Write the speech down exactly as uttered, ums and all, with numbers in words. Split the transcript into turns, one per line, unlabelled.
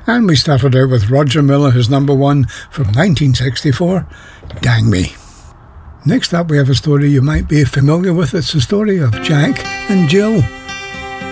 And we started out with Roger Miller, his number one from nineteen sixty-four, Dang Me. Next up we have a story you might be familiar with. It's the story of Jack and Jill.